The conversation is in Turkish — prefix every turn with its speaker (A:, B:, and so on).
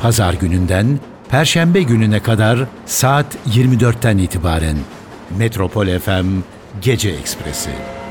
A: Pazar gününden Perşembe gününe kadar saat 24'ten itibaren Metropol FM Gece Ekspresi.